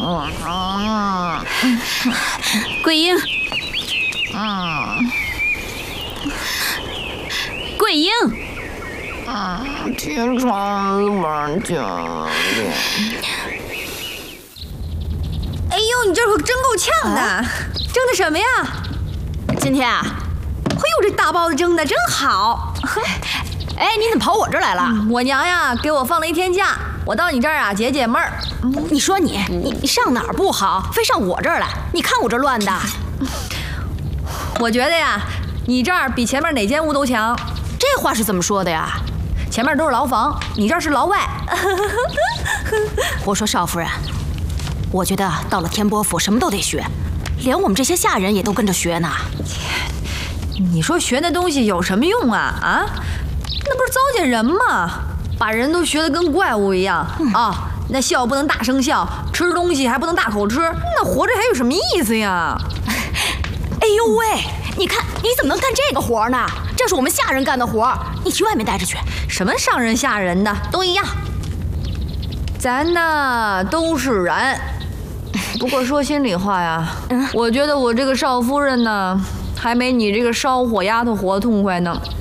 桂英，桂英， 天窗玩家。 哎呦，你这可真够呛的，蒸的什么呀？ 今天啊， 哎呦，这大包子蒸的真好。 哎，你怎么跑我这儿来了？ 我娘呀，给我放了1天假，我到你这儿啊解解闷儿。 你说你上哪儿不好，非上我这儿来？你看我这乱的。 我觉得呀，你这儿比前面哪间屋都强。 这话是怎么说的呀？ 前面都是牢房，你这儿是牢外。 我说少夫人，我觉得到了天波府什么都得学，连我们这些下人也都跟着学呢。 你说学那东西有什么用啊？啊，那不是糟践人吗？把人都学得跟怪物一样啊！那笑不能大声笑，吃东西还不能大口吃，那活着还有什么意思呀？ 哎呦喂，你看你怎么能干这个活呢？这是我们下人干的活，你去外面待着去。 什么上人下人的都一样，咱呢都是人。不过说心里话呀，我觉得我这个少夫人呢，还没你这个烧火丫头活痛快呢。